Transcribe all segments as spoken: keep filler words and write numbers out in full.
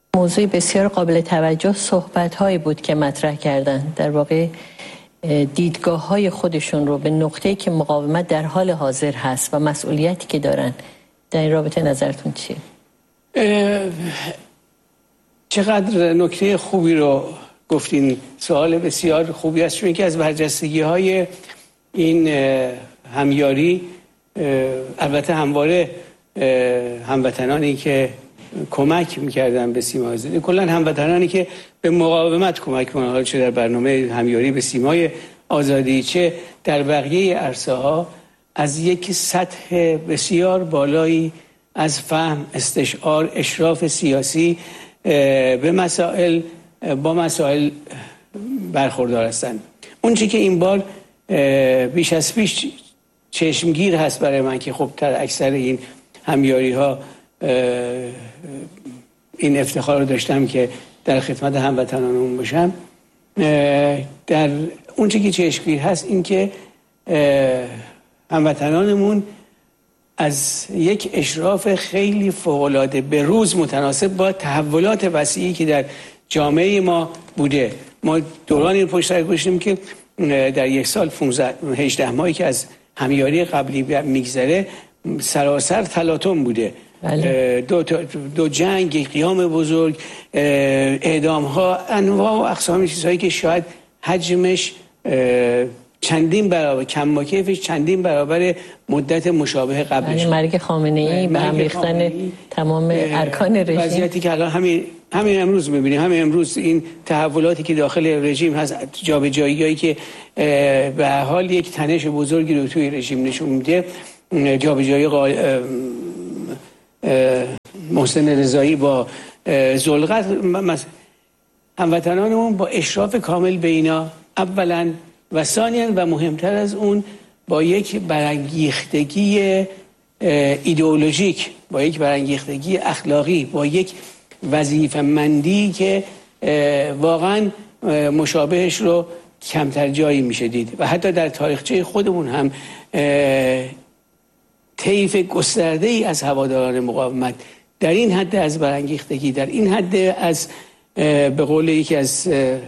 موضوع بسیار قابل توجه صحبت‌هایی بود که مطرح کردن، در واقع دیدگاه‌های خودشون رو به نقطه‌ای که مقاومت در حال حاضر هست و مسئولیتی که دارن. در این رابطه نظرتون چیه؟ چقدر نکته خوبی رو گفتین، سوال بسیار خوبی است، چون که از برجستگی‌های این همیاری البته همواره هموطنانی که کمک میکردن به سیمای آزادی، کلا هموطنانی که به مقاومت کمک میکنن، حالا چه در برنامه همیاری به سیمای آزادی چه در بقیه عرصه ها، از یک سطح بسیار بالایی از فهم، استشعار، اشراف سیاسی به مسائل با مسائل برخوردار هستند. اون چی که این بار بیش از پیش چشمگیر هست برای من که خب در اکثر این همیاری ها این افتخار رو داشتم که در خدمت هموطنانمون باشم، در اون چی که چشمگیر هست این که هموطنانمون از یک اشراف خیلی فوق‌العاده به روز متناسب با تحولات وسیعی که در جامعه ما بوده. ما دوران این پشت سر گذاشتیم که در یک سال پانزده هجده ماهی که از همیاری قبلی میگذره سراسر تلاطم بوده. بله. دو, دو جنگ، قیام بزرگ، اعدام ها، انواع و اقسام چیزهایی که شاید حجمش چندین برابر، کم و کیفش چندین برابر مدت مشابه قبلش. یعنی مرگ خامنه‌ای به هم ریختن تمام ارکان رژیم، وضعیتی که الان همین همین امروز می‌بینیم، همین امروز این تحولاتی که داخل رژیم هست، جابجایی‌هایی که به هر حال یک تنش بزرگی رو توی رژیم نشون میده، جابجایی قا... محسن رضایی با ذوالقرن، هموطنانمون با اشراف کامل به اینا اولا و ثانیاً و مهمتر از اون با یک برانگیختگی ایدئولوژیک، با یک برانگیختگی اخلاقی، با یک وظیفه‌مندی که واقعاً مشابهش رو کمتر جایی میشه دید و حتی در تاریخچه خودمون هم طیف گسترده‌ای از هواداران مقاومت در این حد از برانگیختگی، در این حد از به قول یکی از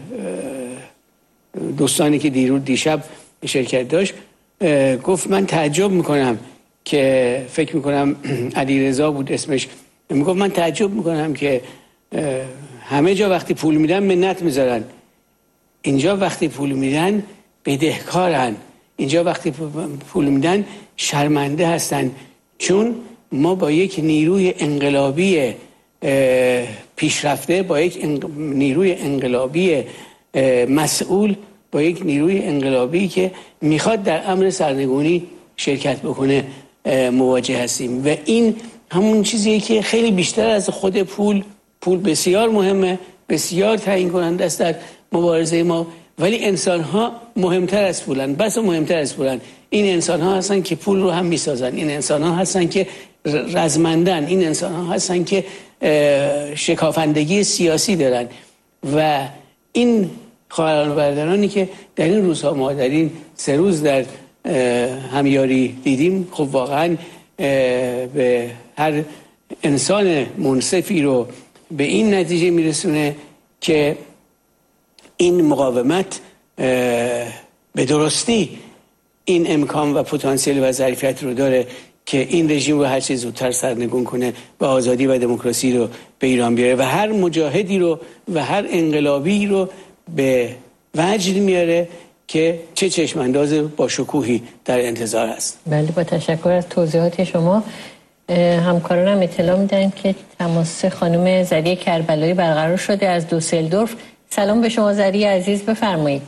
دوستانی که دیرو دیشب شرکت داشت گفت من تعجب میکنم که فکر میکنم علیرضا بود اسمش، میگفت من تعجب میکنم که همه جا وقتی پول میدن منت میذارن، اینجا وقتی پول میدن بدهکارن، اینجا وقتی پول میدن شرمنده هستن، چون ما با یک نیروی انقلابی پیشرفته، با یک نیروی انقلابی مسئول، با یک نیروی انقلابی که میخواد در امر سرنگونی شرکت بکنه مواجه هستیم و این همون چیزیه که خیلی بیشتر از خود پول، پول بسیار مهمه، بسیار تعیین کننده است در مبارزه ما، ولی انسان ها مهمتر از پولن، بس مهمتر از پولن. این انسان ها هستن که پول رو هم میسازن، این انسان ها هستن که رزمندن، این انسان ها هستن که شکافندگی سیاسی دارن و این خواهران و برادرانی که در این روزها ما در این سه روز در همیاری دیدیم، خب واقعا به هر انسان منصفی رو به این نتیجه میرسونه که این مقاومت به درستی این امکان و پتانسیل و ظرفیت رو داره که این رژیم رو هر چه زودتر سرنگون کنه و آزادی و دموکراسی رو به ایران بیاره و هر مجاهدی رو و هر انقلابی رو به وجد میاره که چه چشمانداز با شکوهی در انتظار است. بله، با تشکر از توضیحات شما. همکارانم اطلاع میدن که تماس خانم زریه کربلایی برقرار شده از دوسلدورف. سلام به شما زریه عزیز، بفرمایید.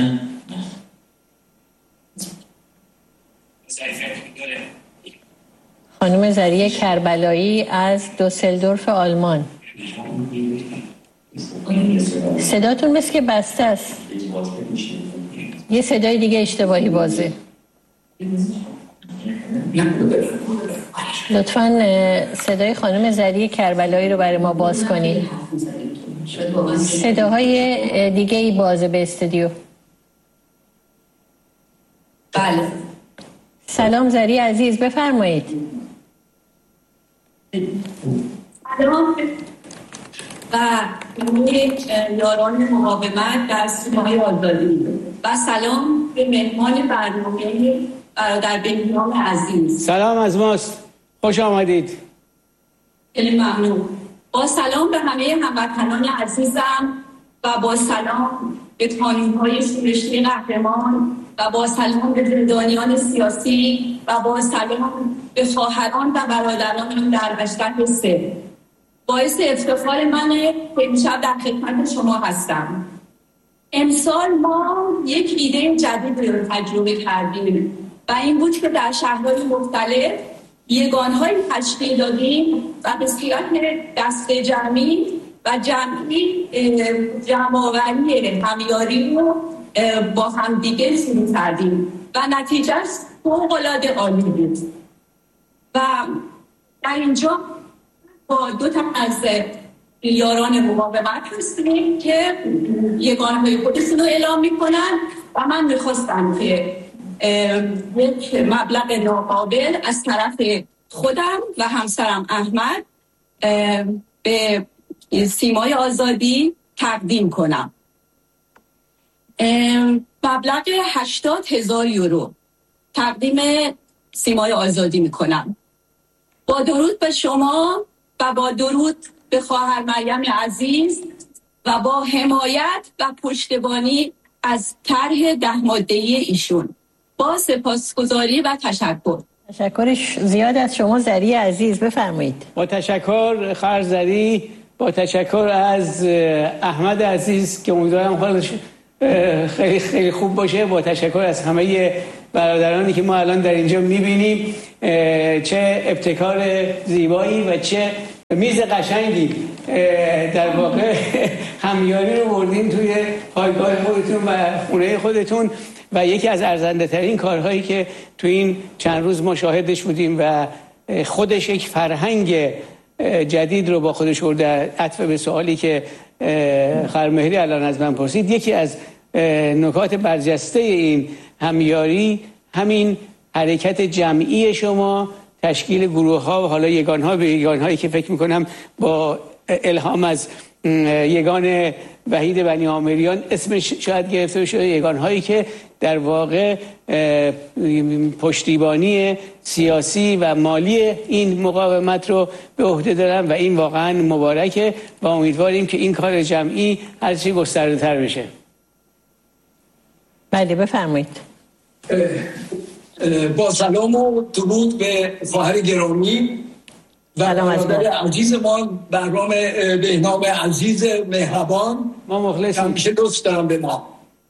خانم زریه کربلایی از دوسلدورف آلمان. صداتون مثل که بسته است. یه صدای دیگه اشتباهی بازه. لطفاً صدای خانم زریه کربلایی رو برای ما باز کنید. صداهای دیگه ای بازه به استودیو. بله. سلام زریه عزیز، بفرمایید. سلام. و یاران مقاومت در سیمای آزادی و سلام به مهمان برنامه برادر بنیام عزیز. سلام از ماست، خوش آمدید. خیلی ممنون. با سلام به همه هموطنان عزیزم و با سلام به کانون‌های شورشی قهرمان و با سلام به زندانیان سیاسی و با سلام به خواهران و برادران در بشکه سه. باعث افتخار منه که امشب در خدمت شما هستم. امسال ما یک ایده جدید رو تجربه کردیم و این بود که در شهرهای مختلف یگان‌هایی تشکیل دادیم و به صورت دست جمعی و جمعی جمع‌آوری همیاری رو با هم دیگه شروع کردیم و نتیجهش فوق‌العاده عالی بود. و در اینجا با دو تا از یاران مقاومت هستیم که یگانه‌های خودشون رو اعلام میکنن و من میخواستم که یک مبلغ ناقابل از طرف خودم و همسرم احمد به سیمای آزادی تقدیم کنم. مبلغ هشتاد هزار یورو تقدیم سیمای آزادی میکنم. با درود به شما و با درود به خواهر مریم عزیز و با حمایت و پشتیبانی از طرح ده ماده‌ای ایشون با سپاسگزاری و تشکر. تشکرش زیاد از شما زری عزیز، بفرمایید. با تشکر خواهر زری، با تشکر از احمد عزیز که امیدوارم حالش خیلی خیلی خوب باشه. با تشکر از همه برادرانی که ما الان در اینجا میبینیم. چه ابتکار زیبایی و چه میز قشنگی در واقع همیاری رو بردین توی پایگاه خودتون و خونه خودتون و یکی از ارزنده ترین کارهایی که توی این چند روز ما شاهدش بودیم و خودش یک فرهنگ جدید رو با خودش برده. عطف به سوالی که خرمهری الان از من پرسید، یکی از نکات برجسته این همیاری همین حرکت جمعی شما، تشکیل گروه ها و حالا یگان ها به یگان هایی که فکر میکنم با الهام از یگان وحید بنی عامریان اسمش شاید گرفته شده، یگان هایی که در واقع پشتیبانی سیاسی و مالی این مقاومت رو به عهده دارن و این واقعا مبارکه و امیدواریم که این کار جمعی هرچی گسترده تر بشه. بله بفرمایید. با سلام و درود به خواهر گرامی و برادر عزیز ما بهرام بهنام عزیز مهربان، ما مخلصیم، همیشه دوست دارم به ما.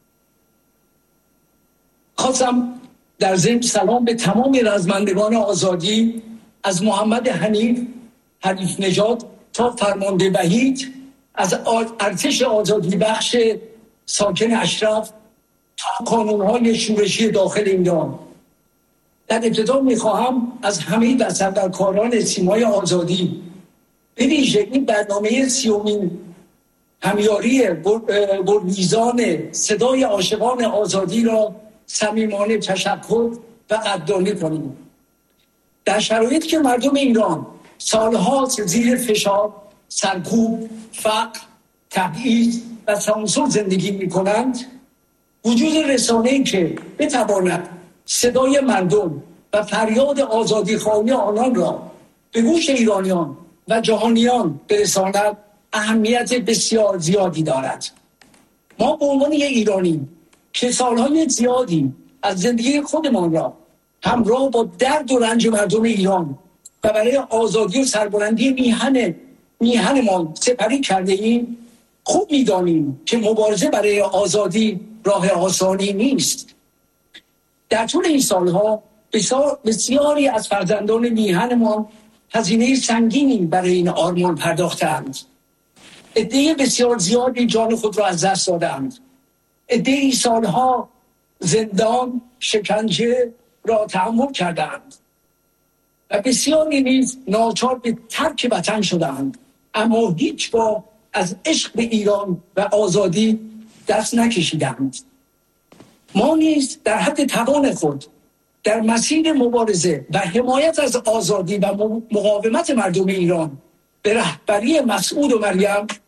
خواستم در ضمن سلام به تمام رزمندگان آزادی از محمد حنیف حریف نژاد تا فرمانده وحید، از ارتش آزادی بخش ساکن اشرف تا کانون‌های شورشی داخل ایران. در ابتدا میخواهم از همه دستندرکاران سیمای آزادی به ویژه این برنامه سیومین همیاری گلریزان صدای عاشقان آزادی را صمیمانه تشکر و قدردانی کنیم. در شرایطی که مردم ایران سالها زیر فشار، سرکوب، فقر، تبعیض و سانسور زندگی میکنند، وجود رسانه‌ای که بتواند صدای مردم و فریاد آزادی خواهی آنان را به گوش ایرانیان و جهانیان برساند اهمیت بسیار زیادی دارد. ما به عنوان یک ایرانی که سالهای زیادی از زندگی خودمان را همراه با درد و رنج مردم ایران و برای آزادی و سربلندی میهن میهنمان سپری کرده ایم، خوب می‌دانیم که مبارزه برای آزادی راه آسانی نیست. در طول این سالها بسیاری از فرزندان میهنمان هزینه سنگینی برای این آرمان پرداختند. عده بسیار زیادی جان خود را از دست دادند. عده سالها زندان، شکنجه را تحمل کردند و بسیاری نیز ناچار به ترک وطن شدند، اما هیچگاه از عشق به ایران و آزادی دست نکشیدند. ما نیز در حد توان خود در مسیر مبارزه و حمایت از آزادی و مقاومت مردم ایران به رهبری مسعود و مریم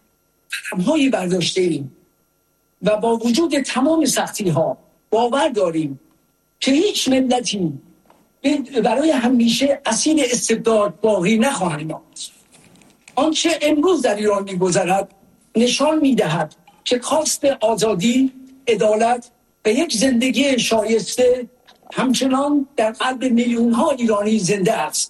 قدم‌هایی برداشته ایم و با وجود تمام سختی‌ها باور داریم که هیچ ملتی برای همیشه اسیر استبداد باقی نخواهند ماند. آنچه امروز در ایران می‌گذرد نشان می‌دهد که خواست آزادی، عدالت و یک زندگی شایسته همچنان در قلب میلیون‌ها ایرانی زنده است.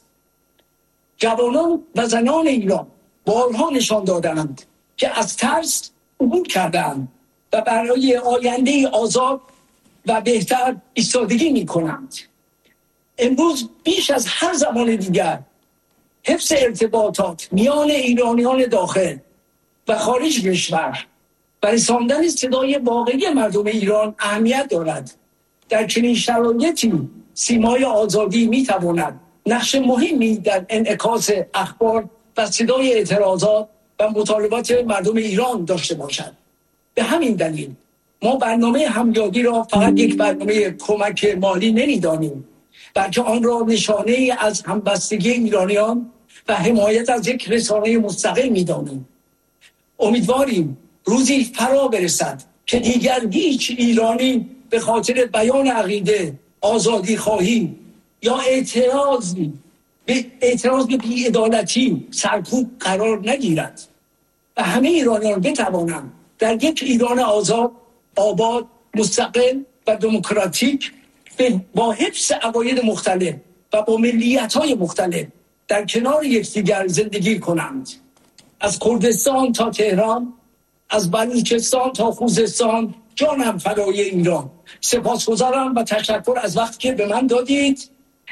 جوانان و زنان ایران بارها نشان دادند که از ترس عبور کردند و برای آینده آزاد و بهتر ایستادگی می‌کنند. امروز بیش از هر زمان دیگر حفظ ارتباطات میان ایرانیان داخل و خارج کشور و رساندن صدای واقعی مردم ایران اهمیت دارد. در چنین شرایطی سیمای آزادی می‌تواند نقش مهمی در انعکاس اخبار و صدای اعتراضات و مطالبات مردم ایران داشته باشد. به همین دلیل ما برنامه همیاری را فقط یک برنامه کمک مالی نمی‌دانیم، بلکه آن را نشانه‌ای از همبستگی ایرانیان و حمایت از یک رسانه مستقل می‌دانیم. امیدواریم روزی فرا برسد که دیگر هیچ ایرانی به خاطر بیان عقیده، آزادی خواهی یا اعتراضی به اعتراض به بی‌عدالتی سرکوب قرار نگیرد و همه ایرانیان بتوانند در یک ایران آزاد، آباد، مستقل و دموکراتیک با حفظ عقاید مختلف و با ملیت‌های مختلف در کنار یکدیگر زندگی کنند. از کردستان تا تهران، از بلوچستان تا خوزستان، جانم فدای ایران. سپاسگزارم و تشکر از وقتی که به من دادید.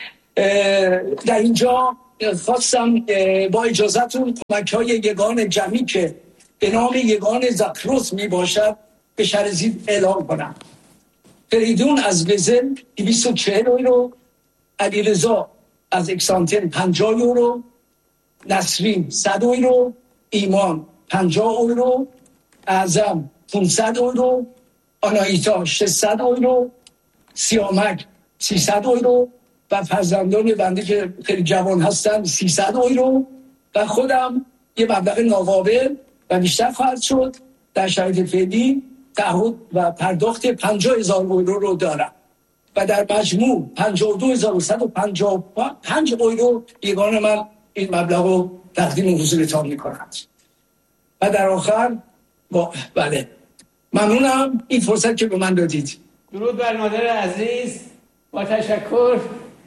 در اینجا خواستم با اجازهتون کمک‌های یگان جمعی که به نام یگان زاگرس می باشد به شرزید اعلام کنم. فریدون از وزن دویست و چهل یورو، علیرضا از اکسانتن پنجاه یورو، نسرین صد یورو، ایمان پنجاه یورو، اعظم پانصد یورو، آنایتا ششصد یورو، سیامک سیصد یورو و فرزندان بنده که خیلی جوان هستن سیصد یورو و خودم یه مبلغ ناقابل و بیشتر خواهد شد در شرایط فعلی تعهد و پرداخت پنجاه هزار یورو رو دارم و در مجموع پنجاه و دو هزار و صد و پنجاه و پنج یورو یگان من این مبلغ رو تقدیم حضورتان می‌کند. و در آخر با بله ممنونم این فرصت که به من دادید. درود بر مادر عزیز. با تشکر.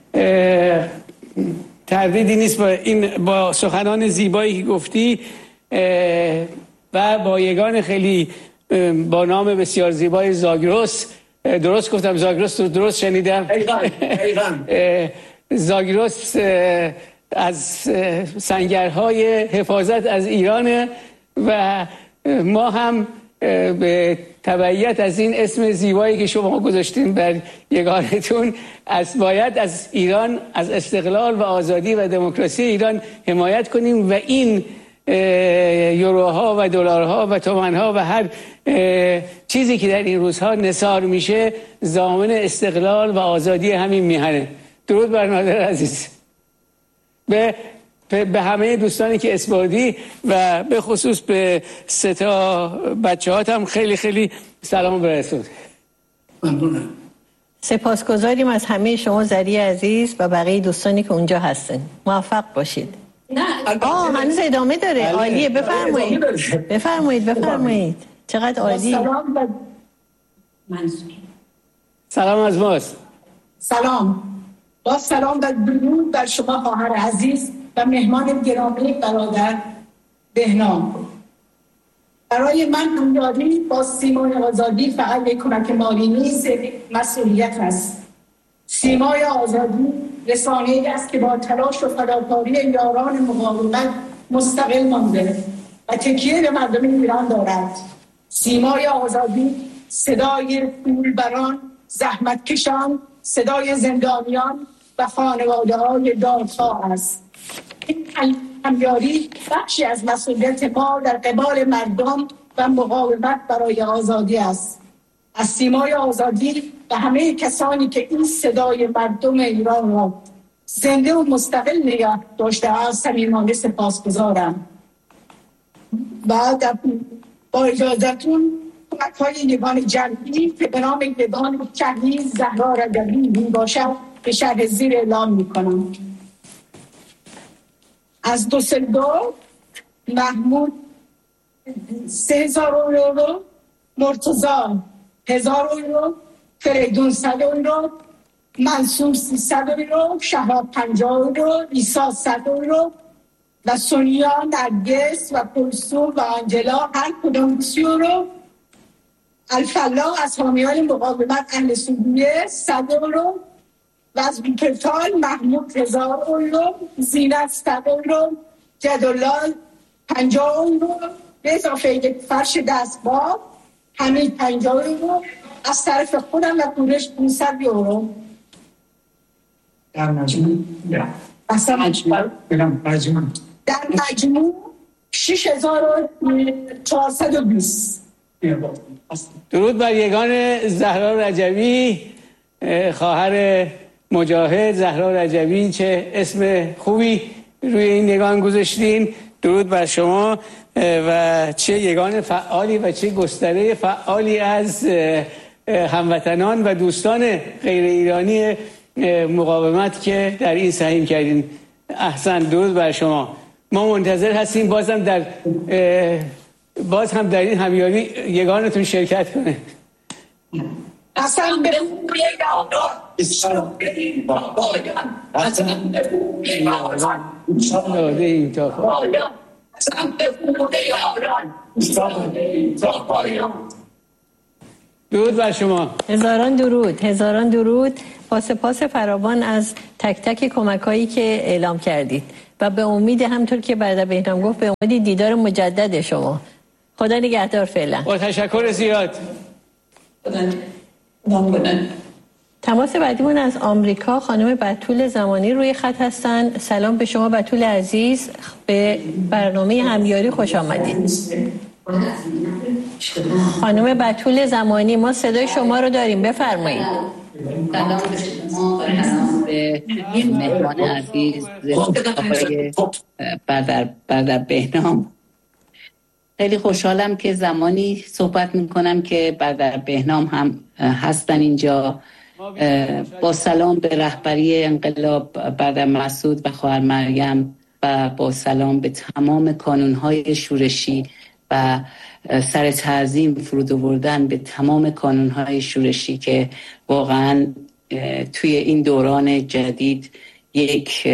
تردیدی نیست با این با سخنان زیبایی که گفتی و با یگان خیلی با نام بسیار زیبای زاگرس. درست گفتم زاگرس؟ رو درست شنیدم؟ زاگرس از سنگرهای حفاظت از ایران و ما هم به تبعیت از این اسم زیبایی که شما گذاشتین بر یگانتون از باید از ایران، از استقلال و آزادی و دموکراسی ایران حمایت کنیم و این یوروها و دلارها و تومنها و هر چیزی که در این روزها نثار میشه ضامن استقلال و آزادی همین میهنه. درود بر مادر عزیز. به به همه دوستانی که اسپاردی و به خصوص به سه تا بچه‌هاتم خیلی خیلی سلام برسون. ممنونم. سپاسگزاریم از همه شما زری عزیز و بقیه دوستانی که اونجا هستن. موفق باشید. نه آه هنوز ادامه داره. عالیه. بفرمایید بفرمایید بفرمایید. چقدر عالی. سلام و منصور. سلام از ماست. سلام با سلام و درود بر شما خواهر عزیز و مهمان گرامی برادر بهنام. برای من همیاری با سیمای آزادی فقط یک کمک مالی نیست، مسئولیت است. سیمای آزادی رسانه‌ای است که با تلاش و فداکاری یاران مقاومت مستقل مانده و تکیه به مردم ایران دارد. سیمای آزادی صدای پولبران، زحمتکشان، صدای زندانیان و خانواده‌های دادخواه است. این همیاری بخشی از مسئولیت ما در قبال مردم و مقاومت برای آزادی است. از سیمای آزادی و همه کسانی که این صدای مردم ایران را زنده و مستقل نگه داشته است صمیمانه سپاسگزارم. و با اجازتون کمک‌های یگان جمعی که به نام یگان شهید زهرا رجوی می باشد به شرح زیر اعلام می‌کنم. از دوسلدورف محمود سه هزار یورو، مرتضی هزار یورو، فریدون صد یورو، منصور سیصد یورو، شهاب پنجاه یورو، عیسی صد یورو و سونیا، نرگس و کلثوم و آنجلا هر کدام سی یورو. الفلاح از حامیان مقاومت اهل سوریه صد یورو و از بیکرتال محمود هزار یورو، زینت صد یورو، جدالله پنجاه یورو به اضافه یک فرش دستباف حمید پنجاه یورو، از طرف خودم و کورش پانصد یورو. در مجموع در مجموع شش هزار و چهارصد و بیست. درود بر یگان زهرا رجوی، خواهر مجاهد زهرا رجوی. چه اسم خوبی روی این یگان گذاشتین. درود بر شما و چه یگان فعالی و چه گستره فعالی از هموطنان و دوستان غیر ایرانی مقاومت که در این سهیم کردین. احسن، درود بر شما. ما منتظر هستیم بازم در باز هم در این همیاری یگانتون شرکت کنه. اصلا به درود بر شما. هزاران درود، هزاران درود. با سپاس فراوان از تک تک کمک‌هایی که اعلام کردید و به امید همطور که برادر بهنام گفت به امید دیدار مجدد شما. خدا نگهدار. فعلا با تشکر زیاد. تماس بعدیمون از آمریکا خانم بتول زمانی روی خط هستن. سلام به شما بتول عزیز، به برنامه همیاری خوش آمدید. خانم بتول زمانی ما صدای شما رو داریم، بفرمایید. سلام به شما، سلام به مهمان عزیز آقای برادر برادر بهنام. خیلی خوشحالم که زمانی صحبت میکنم که برادر بهنام هم هستن اینجا. با سلام به رهبری انقلاب برادر مسعود و خواهر مریم و با سلام به تمام کانونهای شورشی و سر تعظیم فرود آوردن به تمام کانونهای شورشی که واقعا توی این دوران جدید یک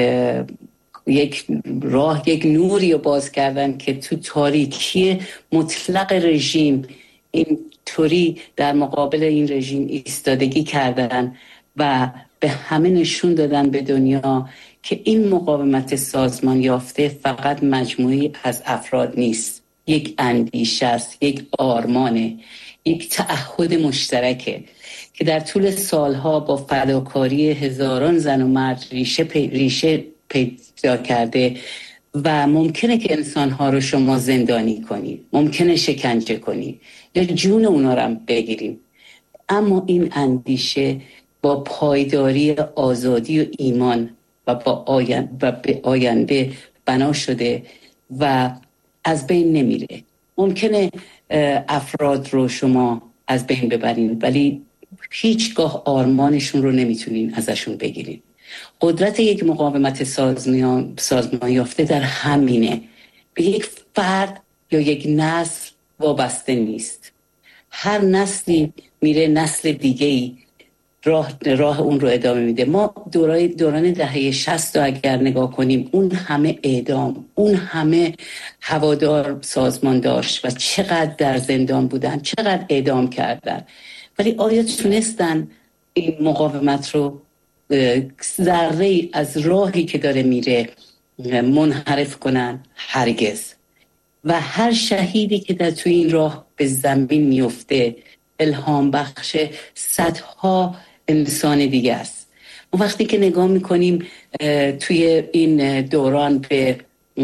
یک راه، یک نوری رو باز کردن که تو تاریکی مطلق رژیم این طوری در مقابل این رژیم ایستادگی کردن و به همه نشون دادن به دنیا که این مقاومت سازمان یافته فقط مجموعی از افراد نیست، یک اندیشه است، یک آرمانه، یک تعهد مشترکه که در طول سالها با فداکاری هزاران زن و مرد ریشه پی، ریشه پیدا کرده و ممکنه که انسانها رو شما زندانی کنید، ممکنه شکنجه کنید یا جون اونا رو بگیریم، اما این اندیشه با پایداری آزادی و ایمان و با آینده و به آینده بنا شده و از بین نمیره. ممکنه افراد رو شما از بین ببرین ولی هیچگاه آرمانشون رو نمیتونین ازشون بگیرین. قدرت یک مقاومت سازمان سازمان یافته در همینه، به یک فرد یا یک نسل وابسته نیست. هر نسلی میره نسل دیگه‌ای راه راه اون رو ادامه میده. ما دوران دوران دهه شصت رو اگر نگاه کنیم، اون همه اعدام، اون همه هوادار سازمان داشت و چقدر در زندان بودن، چقدر اعدام کردن، ولی آیا تونستن این مقاومت رو ذره از راهی که داره میره منحرف کنن؟ هرگز. و هر شهیدی که در توی این راه به زمین میفته الهام بخش صدها انسان دیگه است. و وقتی که نگاه میکنیم توی این دوران به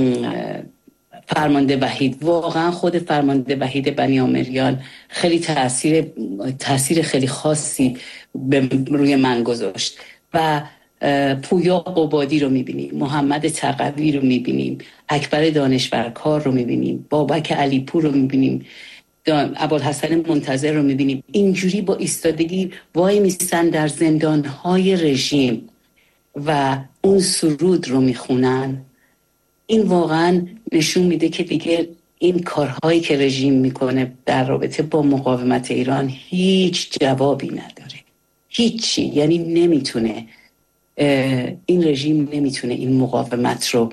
فرمانده وحید، واقعا خود فرمانده وحید بنی آمریان خیلی تاثیر تاثیر خیلی خاصی روی من گذاشت و پویا قبادی رو میبینیم، محمد تقوی رو میبینیم، اکبر دانشورکار رو میبینیم، بابک علیپور رو میبینیم ابوالحسن منتظر رو میبینیم اینجوری با ایستادگی وای میستن در زندانهای رژیم و اون سرود رو میخونن. این واقعا نشون میده که دیگه این کارهایی که رژیم میکنه در رابطه با مقاومت ایران هیچ جوابی نداره، هیچی. یعنی نمیتونه این رژیم نمیتونه این مقاومت رو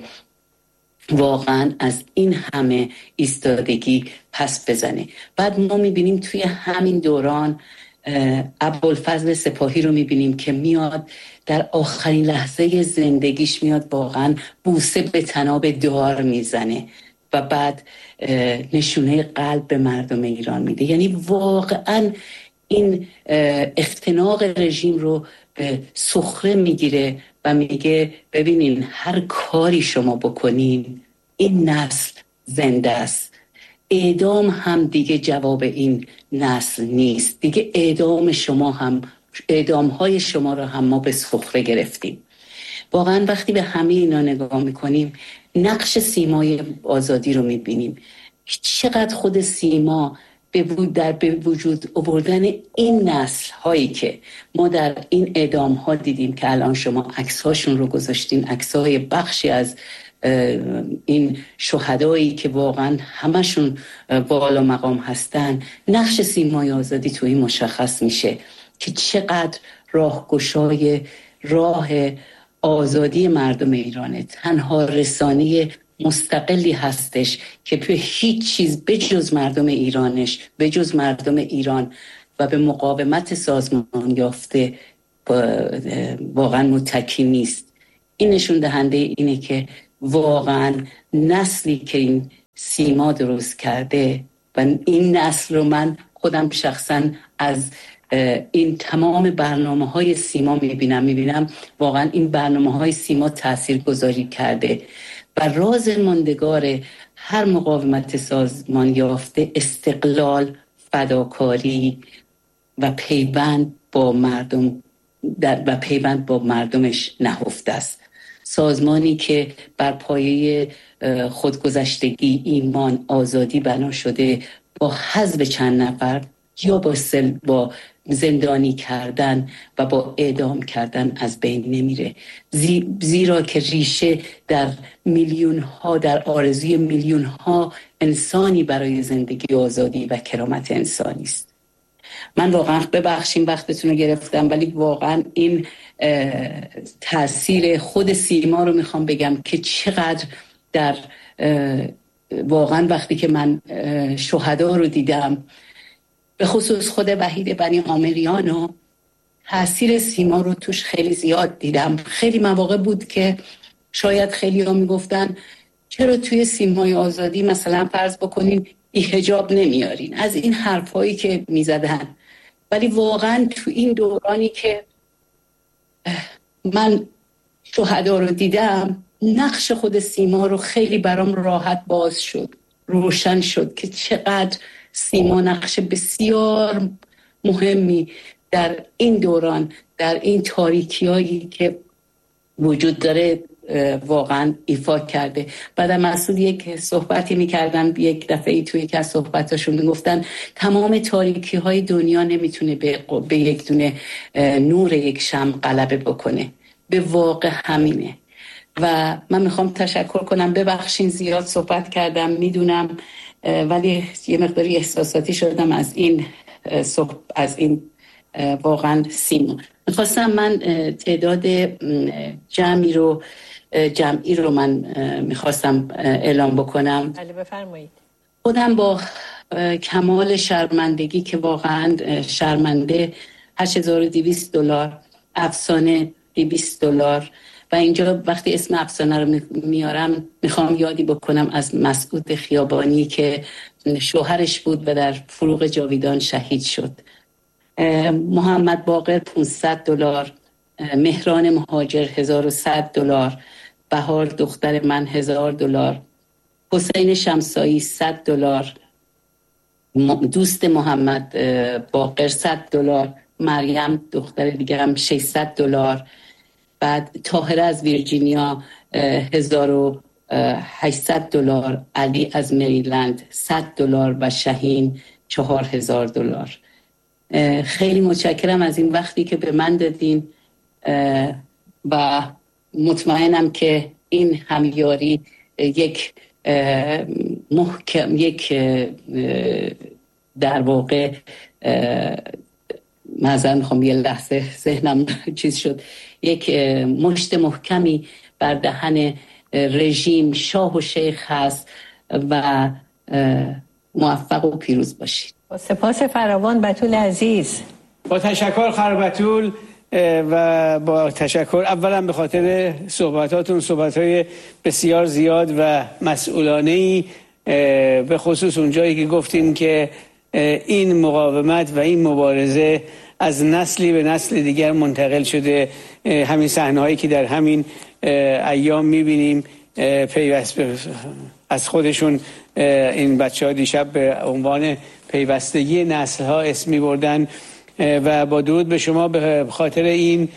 واقعا از این همه ایستادگی پس بزنه. بعد ما میبینیم توی همین دوران ابوالفضل سپاهی رو میبینیم که میاد در آخرین لحظه زندگیش میاد واقعا بوسه به طناب دار میزنه و بعد نشونه قلب به مردم ایران میده. یعنی واقعا این اختناق رژیم رو به سخره میگیره و میگه ببینین هر کاری شما بکنین این نسل زنده است، اعدام هم دیگه جواب این نسل نیست، دیگه اعدام شما هم اعدام های شما رو هم ما به سخره گرفتیم. واقعا وقتی به همه اینا نگاه میکنیم نقش سیمای آزادی رو میبینیم، چقدر خود سیما در به وجود آوردن این نسل هایی که ما در این اعدام ها دیدیم که الان شما عکس هاشون رو گذاشتین، عکس های بخشی از این شهدایی که واقعا همشون بالا مقام هستن، نقش سیمای آزادی توی مشخص میشه که چقدر راهگشای راه آزادی مردم ایرانه. تنها رسانه مستقلی هستش که به هیچ چیز بجز مردم ایرانش بجز مردم ایران و به مقاومت سازمان یافته واقعا متکی نیست. این نشون دهنده اینه که واقعا نسلی که این سیما درست کرده و این نسل رو من خودم شخصا از این تمام برنامه های سیما میبینم میبینم واقعا این برنامه های سیما تأثیر گذاری کرده و راز ماندگار هر مقاومت سازمان یافته استقلال، فداکاری و پیوند با مردم در و پیوند با مردمش نهفته است. سازمانی که بر پایه خودگذشتگی، ایمان، آزادی بنا شده با حذف چند نفر یا با سل با زندانی کردن و با اعدام کردن از بین نمیره، زی زیرا که ریشه در میلیون ها در آرزوی میلیون ها انسانی برای زندگی آزادی و کرامت انسانی است. من واقعا ببخشیم وقتتون رو گرفتم، ولی واقعا این تأثیر خود سیما رو میخوام بگم که چقدر در واقعا وقتی که من شهدا رو دیدم، به خصوص خود وحید بنی عامریانو، تأثیر سیما رو توش خیلی زیاد دیدم. خیلی مواقع بود که شاید خیلی ها میگفتن چرا توی سیمای آزادی مثلا فرض بکنین ای حجاب نمیارین، از این حرفایی که میزدن. ولی واقعا تو این دورانی که من شهدا رو دیدم، نقش خود سیما رو خیلی برام راحت باز شد، روشن شد که چقدر سیما نقش بسیار مهمی در این دوران، در این تاریکیایی که وجود داره واقعا ایفا کرده. بعد مسعود یک صحبتی میکردن یک دفعه توی یک از صحبتاشون میگفتن تمام تاریکی های دنیا نمیتونه به, به یک دونه نور یک شمع غلبه بکنه، به واقع همینه. و من میخوام تشکر کنم، ببخشین زیاد صحبت کردم میدونم، ولی یه مقداری احساساتی شدم از این از این واقعا سیما. میخواستم من تعداد جمعی رو جمعی رو من میخواستم اعلام بکنم. بله بفرمایید. خودم با کمال شرمندگی که واقعا شرمنده هشت هزار و دویست دلار، افسانه دویست دلار، و اینجا وقتی اسم افسانه رو میارم میخوام یادی بکنم از مسعود خیابانی که شوهرش بود و در فروغ جاویدان شهید شد. محمد باقر پانصد دلار، مهران مهاجر هزار و صد دلار، بهار دختر من هزار دلار، حسین شمسایی صد دلار، دوست محمد باقر صد دلار، مریم دختر دیگرم ششصد دلار، بعد طاهره از ویرجینیا هزار و هشتصد دلار، علی از مریلند صد دلار و شهین چهار هزار دلار. خیلی متشکرم از این وقتی که به من دادین و مطمئنم که این همیاری یک محکم یک در واقع معذرت میخوام یه لحظه ذهنم چیز شد یک مشت محکمی بر دهن رژیم شاه و شیخ هست و موفق و پیروز باشید. با سپاس فراوان بتول عزیز. با تشکر خانم بتول و با تشکر اولا به خاطر صحبتاتون، صحبتهای بسیار زیاد و مسئولانه‌ای، به خصوص اونجایی که گفتین که این مقاومت و این مبارزه از نسلی به نسل دیگر منتقل شده. همین صحنه‌هایی که در همین ایام می‌بینیم پیوست از خودشون این بچه‌ها دیشب به عنوان پیوستگی نسل‌ها اسم می‌بردن و با درود به شما به خاطر این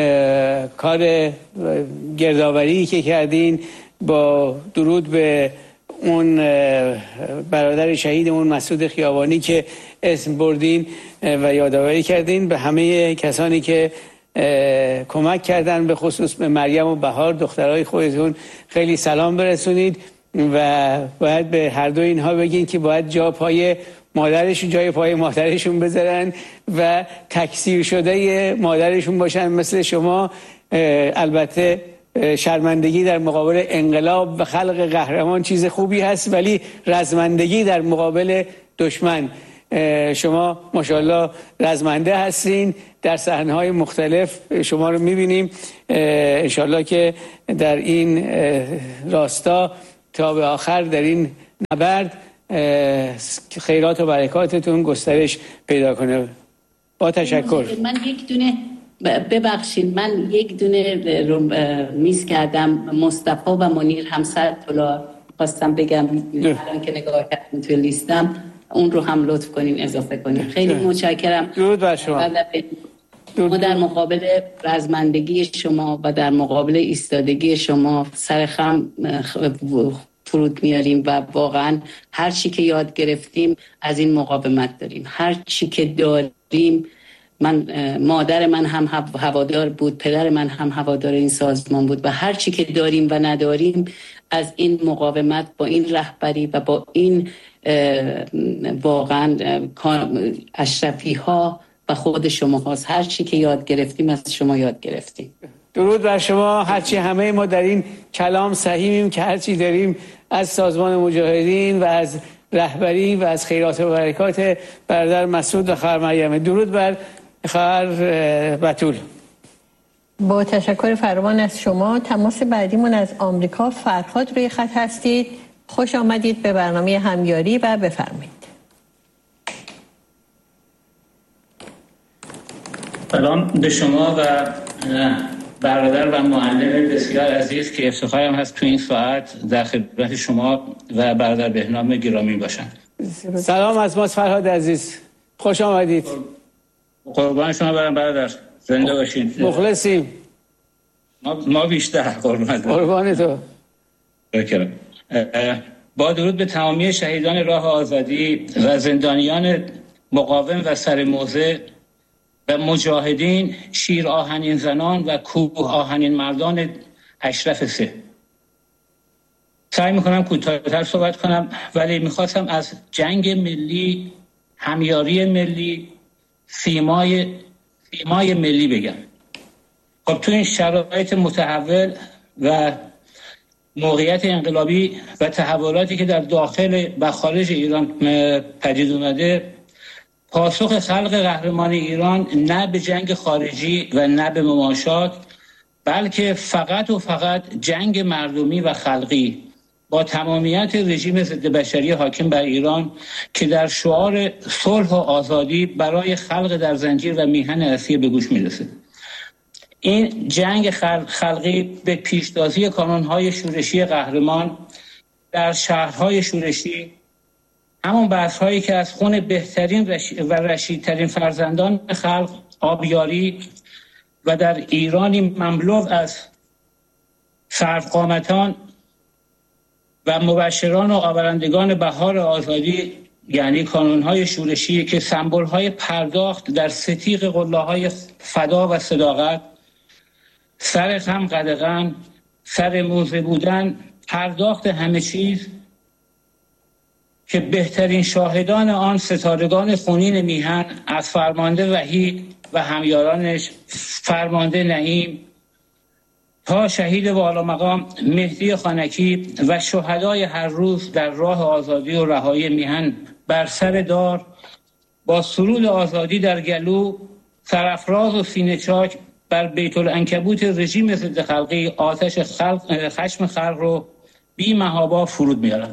کار گردآوری که کردین، با درود به اون برادر شهیدمون مسعود خیابانی که اسم بردین و یادآوری کردین، به همه کسانی که کمک کردن، به خصوص به مریم و بهار دخترای خودتون خیلی سلام برسونید و باید به هر دو اینها بگین که باید جا پای مادرشون جای پای مادرشون بذارن و تکثیر شده مادرشون باشن مثل شما. البته شرمندگی در مقابل انقلاب و خلق قهرمان چیز خوبی هست، ولی رزمندگی در مقابل دشمن، شما ماشاءالله رزمنده هستین. در صحنه‌های مختلف شما رو می‌بینیم. انشالله که در این راستا تا به آخر در این نبرد خیرات و برکاتتون گسترش پیدا کنه. با تشکر. من یک دونه ببخشید من یک دونه رو میز کردم. مصطفی و منیر هم صد دلار خواستم بگم الان که نگاه کردم توی لیستم، اون رو هم لطف کنین اضافه کنین. خیلی متشکرم. درود بر شما. ما در مقابل رزمندگی شما و در مقابل ایستادگی شما سر خم فرود میاریم و واقعا هر چی که یاد گرفتیم از این مقاومت داریم. هر چی که داریم، من مادر من هم هوادار بود، پدر من هم هوادار این سازمان بود و هر چی که داریم و نداریم از این مقاومت با این رهبری و با این واقعا اشرفی ها و خود شما هاست. هر چی که یاد گرفتیم از شما یاد گرفتیم. درود بر شما. هرچی همه ما در این کلام صحیحیم که هرچی داریم از سازمان مجاهدین و از رهبری و از خیرات و برکات برادر مسعود و خواهر مریم. درود بر خواهر بتول. با تشکر فراوان از شما. تماس بعدیمون از آمریکا. فرهاد روی خط هستید. خوش آمدید به برنامه همیاری و بفرمایید. سلام به شما و برادر و معلم بسیار عزیز که افتخارم هست تو این ساعت در خدمت شما و برادر بهنام گرامی باشم. سلام از ماست فرهاد عزیز، خوش آمدید. قربان شما برم برادر، زنده باشین. مخلصیم. ما, ما بیشتر قربان قربان تو. بکرم. با درود به تمامی شهیدان راه آزادی و زندانیان مقاوم و سر موضع و مجاهدین، شیر آهنین زنان و کوه آهنین مردان اشرف سه. سعی میکنم کوتاه‌تر صحبت کنم، ولی میخواستم از جنگ ملی، همیاری ملی، سیمای سیمای ملی بگم. خب تو این شرایط متحول و موقعیت انقلابی و تحولاتی که در داخل و خارج ایران پدید اومده، پاسخ خلق قهرمان ایران نه به جنگ خارجی و نه به مماشات، بلکه فقط و فقط جنگ مردمی و خلقی با تمامیت رژیم ضد بشری حاکم بر ایران که در شعار صلح و آزادی برای خلق در زنجیر و میهن اسیر به گوش میرسه. این جنگ خلقی به پیشتازی کانونهای شورشی قهرمان در شهرهای شورشی، همون بحث‌هایی که از خون بهترین و رشیدترین فرزندان خلق آبیاری و در ایرانی مملو از سروقامتان و مبشران و آورندگان بهار آزادی یعنی کانون‌های شورشی که سمبول‌های پرداخت در ستیغ قله‌های فدا و صداقت، سر خم قدغن، سر موزه بودن، پرداخت همه چیز، که بهترین شاهدان آن ستارگان خونین میهن از فرمانده وحید و همیارانش فرمانده نعیم تا شهید والا مقام مهدی خانکی و شهدای هر روز در راه آزادی و رهایی میهن بر سر دار با سرود آزادی در گلو، سرافراز و سینه چاک بر بیت العنکبوت رژیم ضد خلقی آتش خلق خشم خلق رو بی محابا فرود میارن.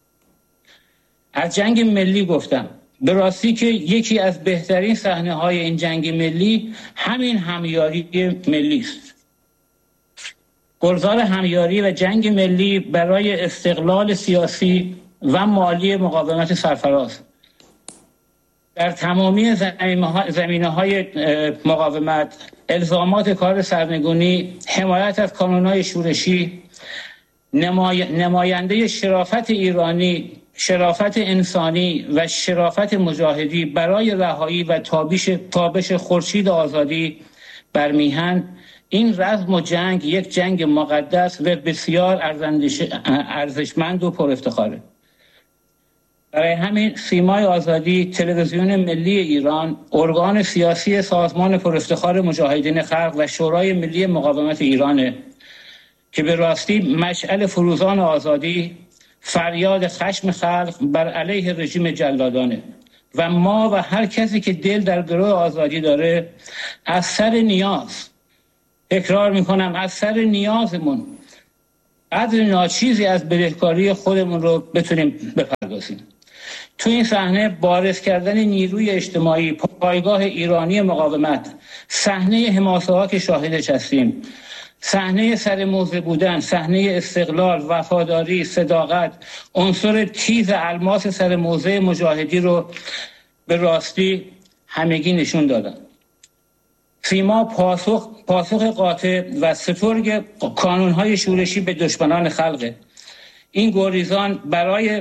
از جنگ ملی گفتم، به راستی که یکی از بهترین صحنه های این جنگ ملی همین همیاری ملی است. گلزار همیاری و جنگ ملی برای استقلال سیاسی و مالی مقاومت سرفراز در تمامی زمینه های مقاومت، الزامات کار سرنگونی، حمایت از کانون‌های شورشی، نمای... نماینده شرافت ایرانی، شرافت انسانی و شرافت مجاهدی برای رهایی و تابش تابش خورشید آزادی بر میهن، این رزم و جنگ یک جنگ مقدس و بسیار ارزشمند و پر افتخاره. برای همین سیمای آزادی، تلویزیون ملی ایران، ارگان سیاسی سازمان پر افتخار مجاهدین خلق و شورای ملی مقاومت ایرانه که به راستی مشعل فروزان آزادی، فریاد خشم خلق بر علیه رژیم جلادانه و ما و هر کسی که دل در گروه آزادی داره از سر نیاز، تکرار میکنم، از سر نیازمون قدر ناچیزی از بدهکاری خودمون رو بتونیم بپردازیم. تو این صحنه بارز کردن نیروی اجتماعی پایگاه ایرانی مقاومت، صحنه حماسه‌ها که شاهدش هستیم، صحنه سر موزه بودن، صحنه استقلال، وفاداری، صداقت، عنصر تیز الماس سر موزه مجاهدی رو به راستی همگی نشون دادن. سیما پاسخ پاسخ قاطع و سترگ کانون‌های شورشی به دشمنان خلقه. این گریزان برای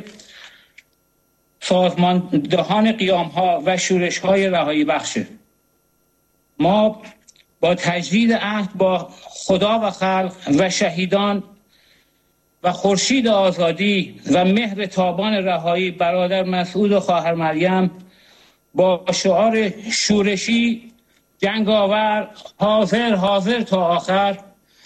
سازماندهان قیام‌ها و شورش‌های رهایی بخشه. ما با تجدید عهد با خدا و خلق و شهیدان و خورشید آزادی و مهر تابان رهایی برادر مسعود و خواهر مریم با شعار شورشی جنگاور حاضر حاضر تا آخر،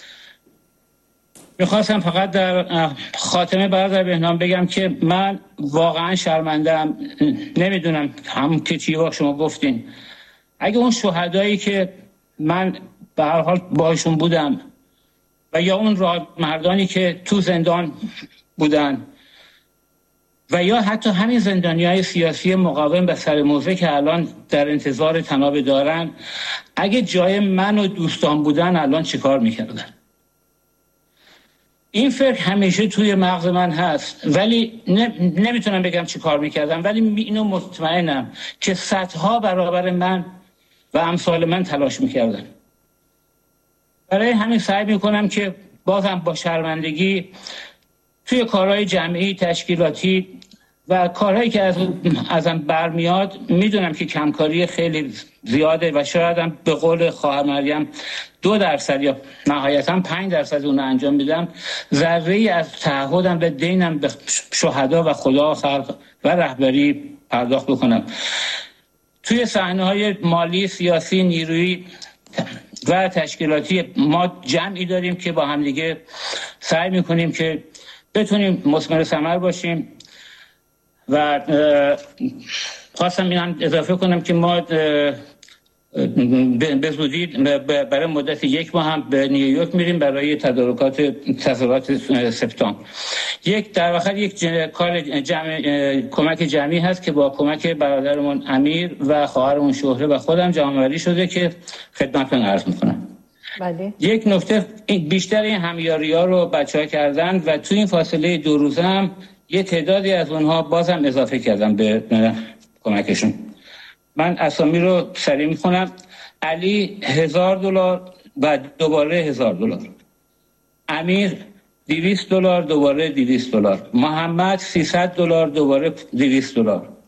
میخواستم فقط در خاتمه برادر بهنام بگم که من واقعا شرمندم. نمیدونم هم که چی شما گفتین، اگه اون شهدایی که من به هر حال باهاشون بودم و یا اون مردانی که تو زندان بودن و یا حتی همین زندانیای سیاسی مقاوم به سر موزه که الان در انتظار تناب دارن، اگه جای من و دوستان بودن الان چه کار میکردن؟ این فکر همیشه توی مغز من هست، ولی نمیتونم بگم چه کار میکردم، ولی اینو مطمئنم که صدها برابر من و امثال من تلاش میکردن. برای همین سعی میکنم که بازم با شرمندگی توی کارهای جمعی، تشکیلاتی و کارهایی که از ازم برمیاد، میدونم که کمکاری خیلی زیاده و شاید هم به قول خواهر مریم دو درصد یا نهایتا پنج درصد اون انجام میدم، ذره ای از تعهدم به دینم به شهدا و خدا و خلق و رهبری پرداخت بکنم. توی صحنه‌های مالی، سیاسی، نیرویی و تشکیلاتی ما جمعی داریم که با هم دیگه سعی میکنیم که بتونیم مثمر ثمر باشیم و خواستم این هم اضافه کنم که ما به زودی برای مدت یک ماه هم به نیویورک میریم برای تدارکات تظاهرات سپتامبر. یک در واقع یک کار جمع کمک جمعی هست که با کمک برادرمون امیر و خواهرمون شهره و خودم جمع‌آوری شده که خدمتتون عرض میکنم. بله. یک نکته بیشتر این همیاری‌ها رو بچه‌ها کردن و تو این فاصله دو روزه هم یه تعدادی از اونها بازم اضافه کردم به کمکشون. من اسامی رو سریع میخونم. علی هزار دلار و دوباره هزار دلار. امیر دویست دلار دوباره دویست دلار. محمد سیصد دلار دوباره دویست دلار.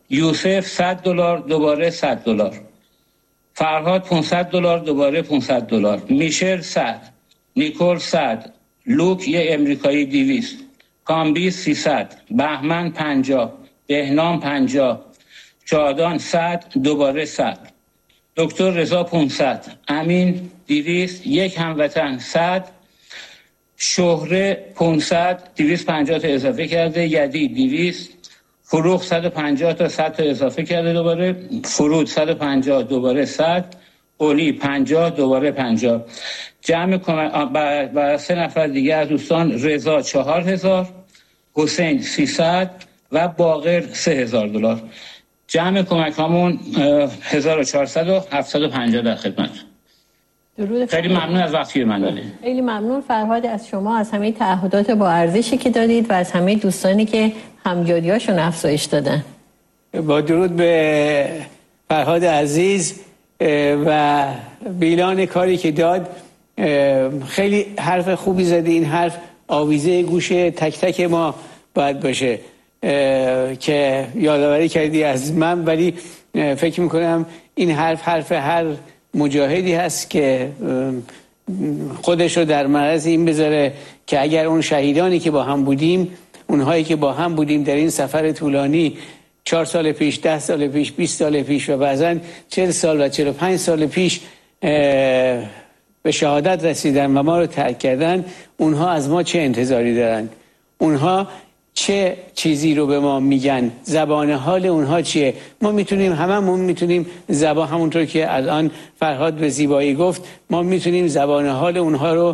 یوسف صد دلار دوباره صد دلار، فرهاد پانصد دلار دوباره پانصد دلار، میشل صد، نیکول صد، لوک یه امریکایی دویست، کامبیز سیصد، بهمن پنجاه، بهنام پنجاه، جادان صد دوباره صد، دکتر رضا پانصد، امین دویست، یک هموطن صد، شهره پانصد دویست و پنجاه تا اضافه کرده، یدی دویست، فروغ صد و پنجاه تا صد تا اضافه کرده دوباره، فرود صد و پنجاه دوباره صد، اولی پنجاه دوباره پنجاه. جمع برای سه نفر دیگه از دوستان رضا چهار هزار، حسین سیصد و باقر سه هزار دلار. جمع کمک هامون هزار و چهارصد و هفتصد و پنجاه در خدمت. خیلی ممنون از وقتی من دادید. خیلی ممنون فرهاد از شما، از همه تعهدات با ارزشی که دادید و از همه دوستانی که همجادیاشون افزایش دادن. با درود به فرهاد عزیز و بیلان کاری که داد. خیلی حرف خوبی زدی. این حرف آویزه گوش تک تک ما باید باشه که یادآوری کردی از من، ولی فکر میکنم این حرف حرف هر مجاهدی هست که خودش رو در معرض این بذاره که اگر اون شهیدانی که با هم بودیم، اونهایی که با هم بودیم در این سفر طولانی، چهار سال پیش، ده سال پیش، بیست سال پیش و بعضا چهل سال و چهل و پنج سال پیش به شهادت رسیدن و ما رو ترک کردن، اونها از ما چه انتظاری دارن؟ اونها چه چیزی رو به ما میگن؟ زبان حال اونها چیه؟ ما میتونیم هممون میتونیم زبان، همونطور که الان فرهاد به زیبایی گفت، ما میتونیم زبان حال اونها رو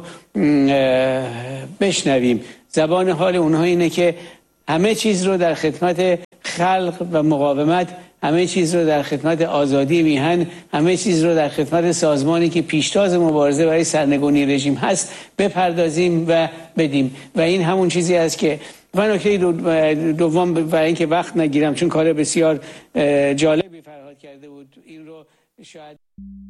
بشنویم. زبان حال اونها اینه که همه چیز رو در خدمت خلق و مقاومت، همه چیز رو در خدمت آزادی میهن، همه چیز رو در خدمت سازمانی که پیشتاز مبارزه برای سرنگونی رژیم هست بپردازیم و بدیم. و این همون چیزی است که و نکته دوم، برای اینکه وقت نگیرم چون کار بسیار جالبی فرهاد کرده بود، این رو شاید